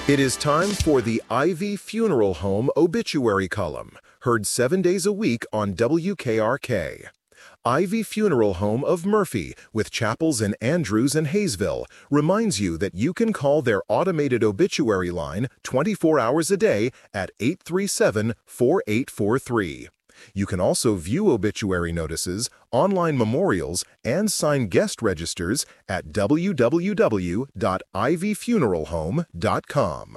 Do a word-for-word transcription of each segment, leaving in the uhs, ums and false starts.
It is time for the Ivy Funeral Home obituary column, heard seven days a week on W K R K. Ivy Funeral Home of Murphy, with chapels in Andrews and Hayesville, reminds you that you can call their automated obituary line twenty-four hours a day at eight three seven, four eight four three. You can also view obituary notices, online memorials, and sign guest registers at w w w dot ivy funeral home dot com.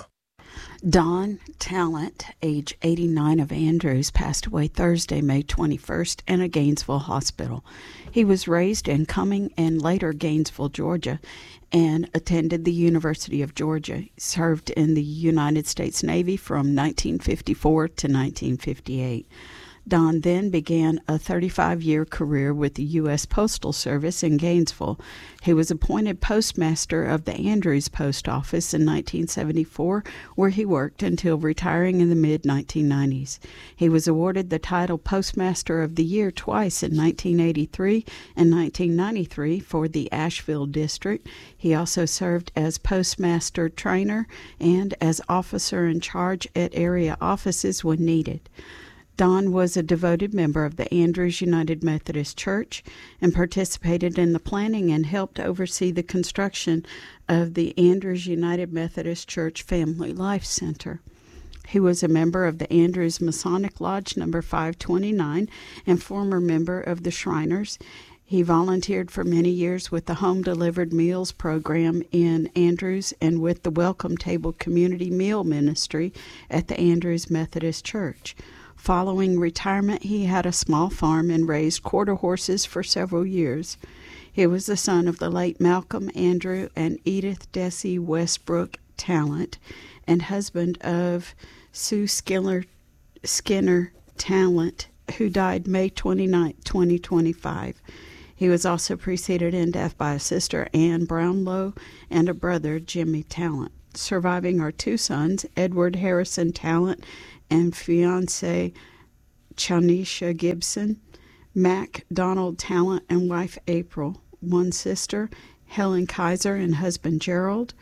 Don Talent, age eighty-nine, of Andrews, passed away Thursday, May twenty-first, in a Gainesville hospital. He was raised in Cumming and later Gainesville, Georgia, and attended the University of Georgia. He served in the United States Navy from nineteen fifty-four to nineteen fifty-eight. Don then began a thirty-five-year career with the U S Postal Service in Gainesville. He was appointed postmaster of the Andrews Post Office in nineteen seventy-four, where he worked until retiring in the mid nineteen nineties. He was awarded the title Postmaster of the Year twice, in nineteen eighty-three and nineteen ninety-three, for the Asheville District. He also served as postmaster trainer and as officer in charge at area offices when needed. Don was a devoted member of the Andrews United Methodist Church and participated in the planning and helped oversee the construction of the Andrews United Methodist Church Family Life Center. He was a member of the Andrews Masonic Lodge number five twenty-nine and former member of the Shriners. He volunteered for many years with the Home Delivered Meals program in Andrews and with the Welcome Table Community Meal Ministry at the Andrews Methodist Church. Following retirement, he had a small farm and raised quarter horses for several years. He was the son of the late Malcolm Andrew and Edith Desi Westbrook Talent and husband of Sue Skinner, Skinner Talent, who died May twenty-ninth, twenty twenty-five. He was also preceded in death by a sister, Anne Brownlow, and a brother, Jimmy Talent. Surviving are two sons, Edward Harrison Talent and fiancée Chanisha Gibson, Mac Donald Talent and wife April, one sister, Helen Kaiser, and husband Gerald,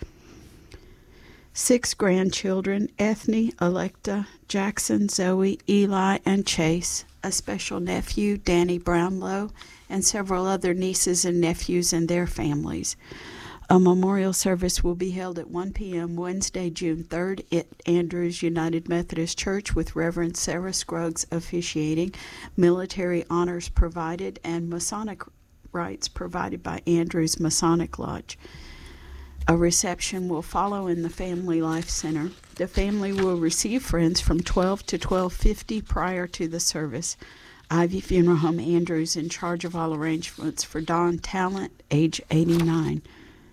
six grandchildren, Ethne, Electa, Jackson, Zoe, Eli, and Chase, a special nephew, Danny Brownlow, and several other nieces and nephews and their families. A memorial service will be held at one p.m. Wednesday, June third at Andrews United Methodist Church with Reverend Sarah Scruggs officiating, military honors provided, and Masonic rites provided by Andrews Masonic Lodge. A reception will follow in the Family Life Center. The family will receive friends from twelve to twelve fifty prior to the service. Ivy Funeral Home Andrews in charge of all arrangements for Don Talent, age eighty-nine.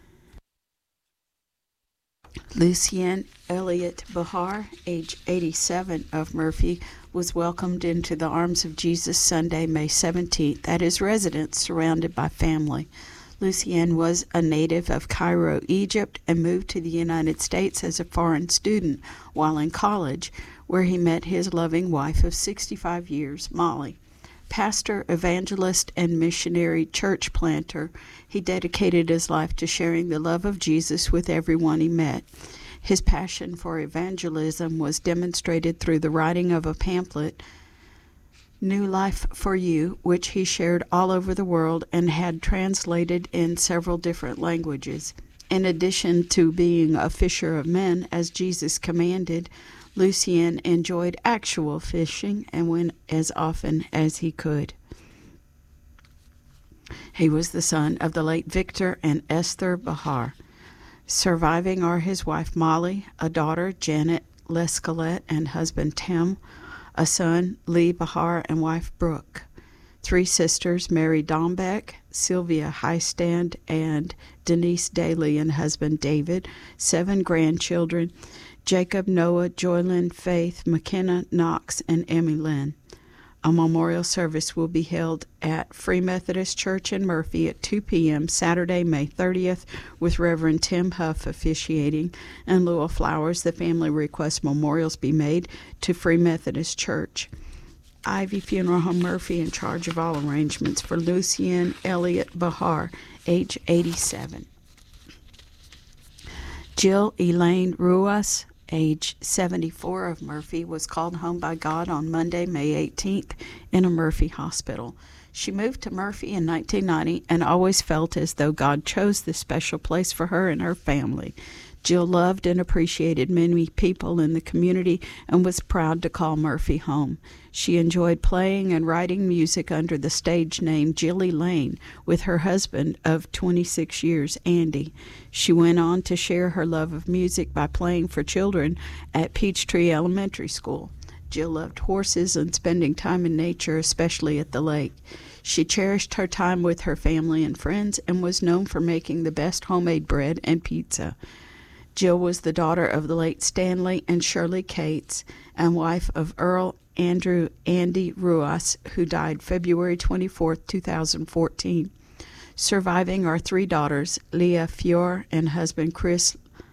Lucien Elliott Bahar, age eighty-seven, of Murphy, was welcomed into the arms of Jesus Sunday, May seventeenth, at his residence surrounded by family. Lucien was a native of Cairo, Egypt, and moved to the United States as a foreign student while in college, where he met his loving wife of sixty-five years, Molly. Pastor, evangelist, and missionary church planter, he dedicated his life to sharing the love of Jesus with everyone he met. His passion for evangelism was demonstrated through the writing of a pamphlet, New Life for You, which he shared all over the world and had translated in several different languages. In addition to being a fisher of men, as Jesus commanded, Lucien enjoyed actual fishing and went as often as he could. He was the son of the late Victor and Esther Bahar. Surviving are his wife Molly, a daughter Janet Lescalette and husband Tim, a son Lee Bahar and wife Brooke, three sisters Mary Dombeck, Sylvia Highstand, and Denise Daly and husband David, seven grandchildren, Jacob, Noah, Joylyn, Faith, McKenna, Knox, and Emmy Lynn. A memorial service will be held at Free Methodist Church in Murphy at two p.m. Saturday, May thirtieth, with Reverend Tim Huff officiating. In lieu of flowers, the family requests memorials be made to Free Methodist Church. Ivy Funeral Home Murphy in charge of all arrangements for Lucien Elliott Bahar, age eighty-seven. Jill Elaine Ruas, age seventy-four, of Murphy, was called home by God on Monday, May eighteenth, in a Murphy hospital. She moved to Murphy in nineteen ninety and always felt as though God chose this special place for her and her family. Jill loved and appreciated many people in the community and was proud to call Murphy home. She enjoyed playing and writing music under the stage name Jill Elaine with her husband of twenty-six years, Andy. She went on to share her love of music by playing for children at Peachtree Elementary School. Jill loved horses and spending time in nature, especially at the lake. She cherished her time with her family and friends and was known for making the best homemade bread and pizza. Jill was the daughter of the late Stanley and Shirley Cates and wife of Earl Andrew Andy Ruas, who died February twenty-fourth, two thousand fourteen. Surviving are three daughters, Leah Fior and husband Chris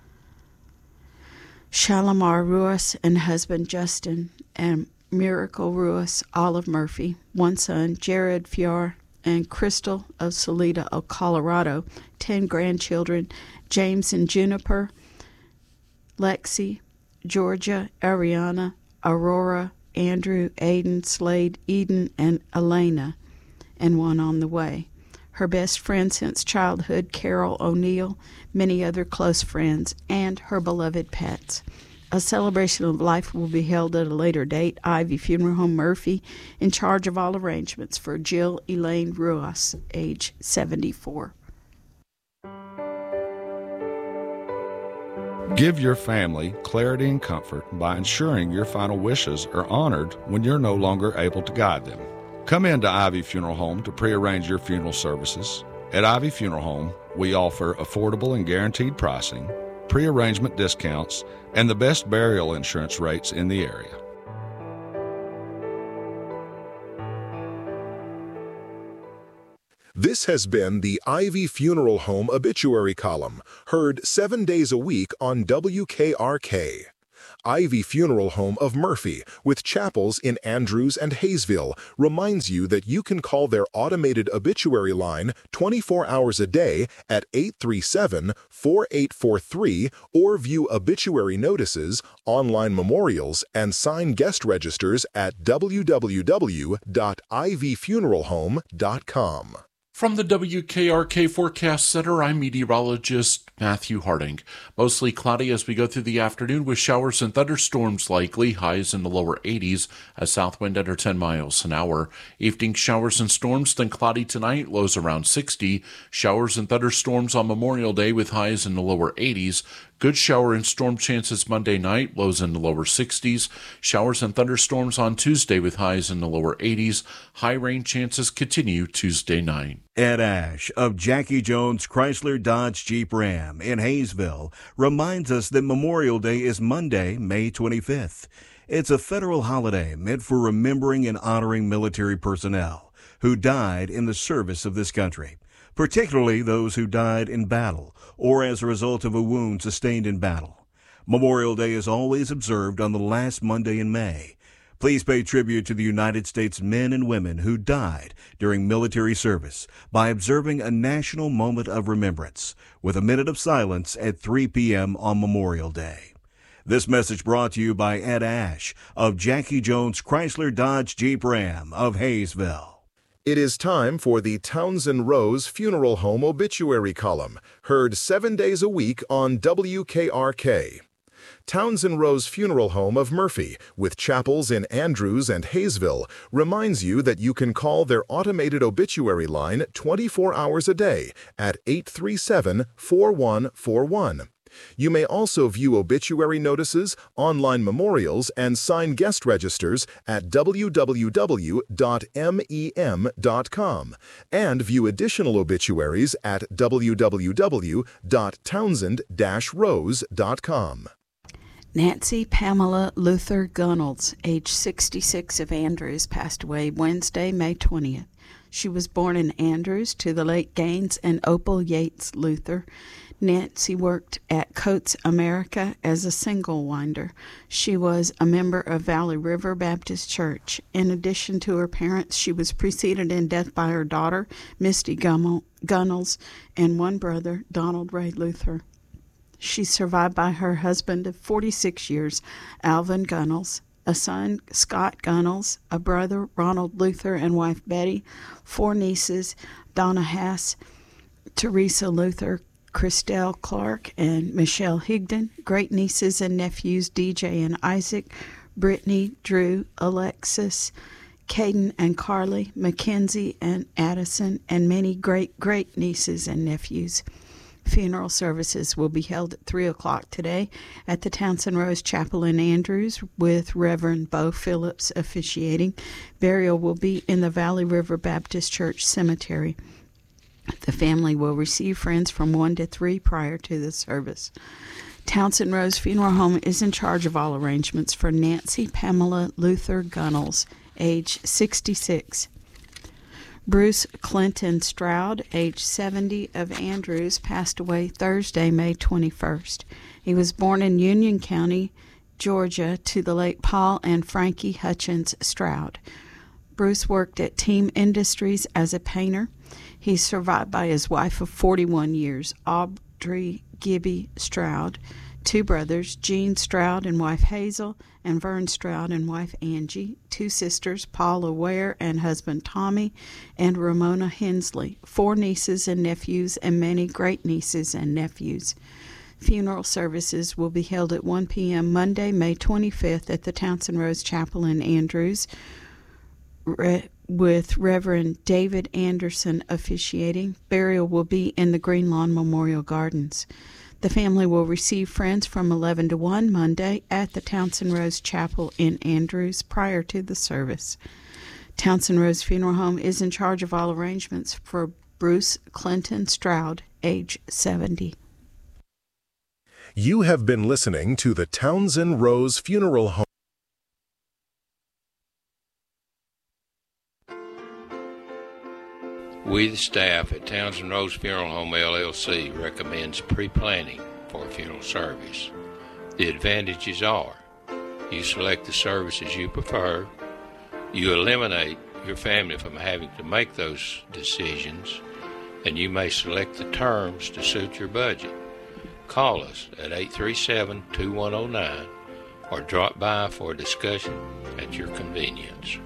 Shalimar Ruas and husband Justin, and Miracle Ruas, Olive Murphy, one son, Jared Fior, and Crystal of Salida, of Colorado, ten grandchildren, James and Juniper, Lexi, Georgia, Ariana, Aurora, Andrew, Aiden, Slade, Eden, and Elena, and one on the way. Her best friend since childhood, Carol O'Neill, many other close friends, and her beloved pets. A celebration of life will be held at a later date. Ivy Funeral Home Murphy, in charge of all arrangements for Jill Elaine Ruas, age seventy-four. Give your family clarity and comfort by ensuring your final wishes are honored when you're no longer able to guide them. Come into Ivy Funeral Home to prearrange your funeral services. At Ivy Funeral Home, we offer affordable and guaranteed pricing, prearrangement discounts, and the best burial insurance rates in the area. This has been the Ivy Funeral Home Obituary Column, heard seven days a week on W K R K. Ivy Funeral Home of Murphy, with chapels in Andrews and Hayesville, reminds you that you can call their automated obituary line twenty-four hours a day at eight three seven, four eight four three or view obituary notices, online memorials, and sign guest registers at w w w dot ivy funeral home dot com. From the W K R K Forecast Center, I'm meteorologist Matthew Harding. Mostly cloudy as we go through the afternoon with showers and thunderstorms likely, highs in the lower eighties, a south wind under ten miles an hour. Evening showers and storms, then cloudy tonight, lows around sixty. Showers and thunderstorms on Memorial Day with highs in the lower eighties. Good shower and storm chances Monday night, lows in the lower sixties. Showers and thunderstorms on Tuesday with highs in the lower eighties. High rain chances continue Tuesday night. Ed Ash of Jackie Jones Chrysler Dodge Jeep Ram in Hayesville reminds us that Memorial Day is Monday, May twenty-fifth. It's a federal holiday meant for remembering and honoring military personnel who died in the service of this country, particularly those who died in battle or as a result of a wound sustained in battle. Memorial Day is always observed on the last Monday in May. Please pay tribute to the United States men and women who died during military service by observing a national moment of remembrance with a minute of silence at three p.m. on Memorial Day. This message brought to you by Ed Ash of Jackie Jones Chrysler Dodge Jeep Ram of Hayesville. It is time for the Townsend Rose Funeral Home Obituary Column, heard seven days a week on W K R K. Townsend Rose Funeral Home of Murphy, with chapels in Andrews and Hayesville, reminds you that you can call their automated obituary line twenty-four hours a day at eight three seven, four one four one. You may also view obituary notices, online memorials, and sign guest registers at w w w dot mem dot com and view additional obituaries at w w w dot townsend dash rose dot com. Nancy Pamela Luther Gunnels, age sixty-six, of Andrews, passed away Wednesday, May twentieth. She was born in Andrews to the late Gaines and Opal Yates Luther. Nancy worked at Coates America as a single winder. She was a member of Valley River Baptist Church. In addition to her parents, she was preceded in death by her daughter, Misty Gunnels, and one brother, Donald Ray Luther. She's survived by her husband of forty-six years, Alvin Gunnels, a son, Scott Gunnels, a brother, Ronald Luther, and wife Betty, four nieces, Donna Hass, Teresa Luther, Christelle Clark, and Michelle Higdon, great nieces and nephews, D J and Isaac, Brittany, Drew, Alexis, Caden and Carly, Mackenzie and Addison, and many great-great nieces and nephews. Funeral services will be held at three o'clock today at the Townsend Rose Chapel in Andrews with Reverend Bo Phillips officiating. Burial will be in the Valley River Baptist Church Cemetery. The family will receive friends from one to three prior to the service. Townsend Rose Funeral Home is in charge of all arrangements for Nancy Pamela Luther Gunnels, age sixty-six. Bruce Clinton Stroud, age seventy, of Andrews, passed away Thursday, May twenty-first. He was born in Union County, Georgia, to the late Paul and Frankie Hutchins Stroud. Bruce worked at Team Industries as a painter. He's survived by his wife of forty-one years, Audrey Gibby Stroud, two brothers, Gene Stroud and wife Hazel, and Vern Stroud and wife Angie, two sisters, Paula Ware and husband Tommy, and Ramona Hensley, four nieces and nephews, and many great-nieces and nephews. Funeral services will be held at one p.m. Monday, May twenty-fifth at the Townsend Rose Chapel in Andrews, Re- with Reverend David Anderson officiating. Burial will be in the Green Lawn Memorial Gardens. The family will receive friends from eleven to one Monday at the Townsend Rose Chapel in Andrews prior to the service. Townsend Rose Funeral Home is in charge of all arrangements for Bruce Clinton Stroud, age seventy. You have been listening to the Townsend Rose Funeral Home. We, the staff at Townsend Rose Funeral Home, L L C, recommends pre-planning for a funeral service. The advantages are you select the services you prefer, you eliminate your family from having to make those decisions, and you may select the terms to suit your budget. Call us at eight three seven, two one zero nine or drop by for a discussion at your convenience.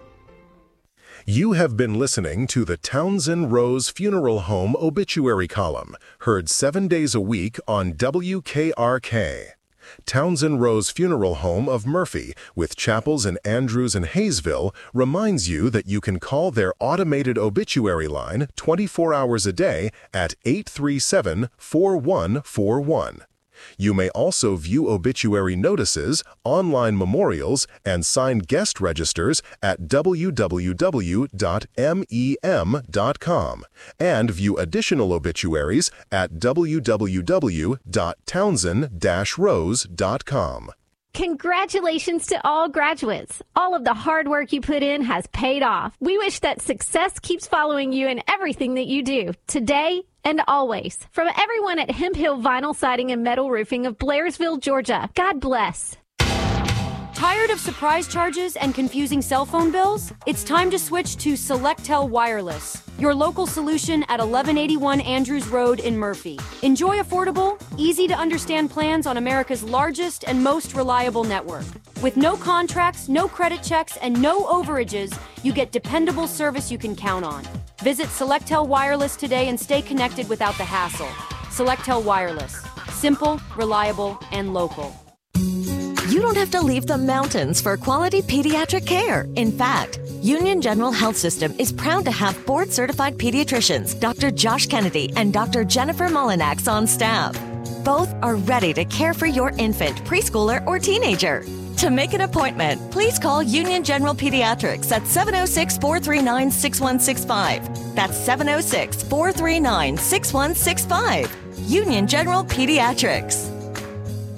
You have been listening to the Townsend Rose Funeral Home obituary column, heard seven days a week on W K R K. Townsend Rose Funeral Home of Murphy, with chapels in Andrews and Hayesville, reminds you that you can call their automated obituary line twenty-four hours a day at eight three seven, four one four one. You may also view obituary notices, online memorials, and signed guest registers at w w w dot mem dot com and view additional obituaries at w w w dot townsend dash rose dot com. Congratulations to all graduates. All of the hard work you put in has paid off. We wish that success keeps following you in everything that you do, today and always. From everyone at Hemp Hill Vinyl Siding and Metal Roofing of Blairsville, Georgia, God bless. Tired of surprise charges and confusing cell phone bills? It's time to switch to Selectel Wireless, your local solution at eleven eighty-one Andrews Road in Murphy. Enjoy affordable, easy-to-understand plans on America's largest and most reliable network. With no contracts, no credit checks, and no overages, you get dependable service you can count on. Visit Selectel Wireless today and stay connected without the hassle. Selectel Wireless. Simple, reliable, and local. You don't have to leave the mountains for quality pediatric care. In fact, Union General Health System is proud to have board-certified pediatricians Doctor Josh Kennedy and Doctor Jennifer Mullinax on staff. Both are ready to care for your infant, preschooler, or teenager. To make an appointment, please call Union General Pediatrics at seven oh six, four three nine, six one six five. That's seven oh six, four three nine, six one six five. Union General Pediatrics.